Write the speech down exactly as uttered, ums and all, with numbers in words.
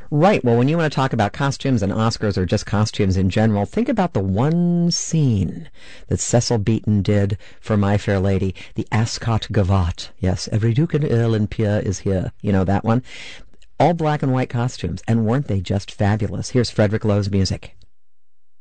Right. Well, when you want to talk about costumes and Oscars or just costumes in general, think about the one scene that Cecil Beaton did for My Fair Lady, the Ascot Gavotte. Yes, every duke and earl and peer is here. You know that one? All black and white costumes. And weren't they just fabulous? Here's Frederick Lowe's music.